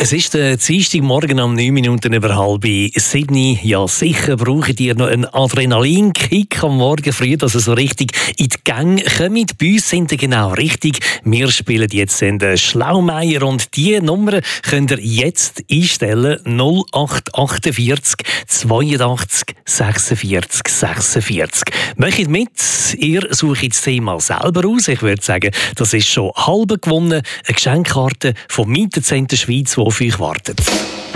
Es ist der Dienstagmorgen um 9 Minuten über 6:30. Ja, sicher braucht ihr noch einen Adrenalinkick am Morgen früh, dass ihr so richtig in die Gänge kommt. Bei uns sind ihr genau richtig. Wir spielen jetzt den Schlaumeier und die Nummer könnt ihr jetzt einstellen. 0848 82 46 46. Macht mit, ihr sucht das Thema selber aus. Ich würde sagen, das ist schon halb gewonnen. Eine Geschenkkarte von Mietenzentrum Schweiz, die auf euch wartet.